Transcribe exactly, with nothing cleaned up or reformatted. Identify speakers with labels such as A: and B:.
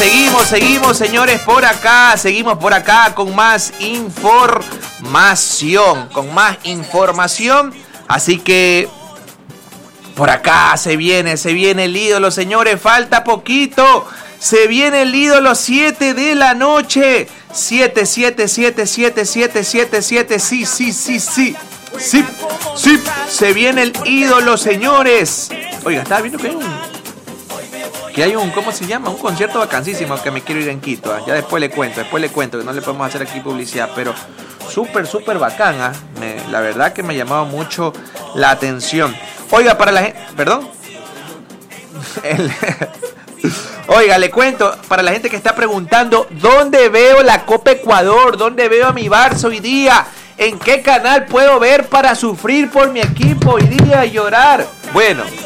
A: seguimos, seguimos, señores, por acá. Seguimos por acá con más información. Con más información. Así que por acá se viene, se viene el ídolo, señores. Falta poquito. Se viene el ídolo, siete de la noche. siete, siete, siete, siete, siete, siete, siete. Sí, sí, sí, sí. Sí, sí. Se viene el ídolo, señores. Oiga, estaba viendo que hay un... Que hay un, ¿cómo se llama? Un concierto vacancísimo que me quiero ir en Quito. ¿eh? Ya después le cuento, después le cuento, que no le podemos hacer aquí publicidad, pero súper, súper bacana. ¿eh? La verdad que me ha llamado mucho la atención. Oiga, para la gente... ¿Perdón? El... Oiga, le cuento, para la gente que está preguntando, ¿dónde veo la Copa Ecuador? ¿Dónde veo a mi Barça hoy día? ¿En qué canal puedo ver para sufrir por mi equipo hoy día y llorar? Bueno...